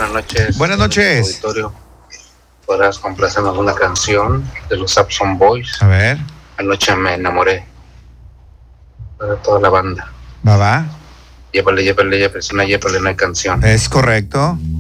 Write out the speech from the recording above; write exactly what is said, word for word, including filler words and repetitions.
buenas noches. Buenas noches. Auditorio. ¿Podrás complacernos una canción de los Sapson Boys? A ver. Anoche me enamoré. Para toda la banda. Va, va. Llévale, llévale, llévale, si no llévale, no hay canción. Es correcto.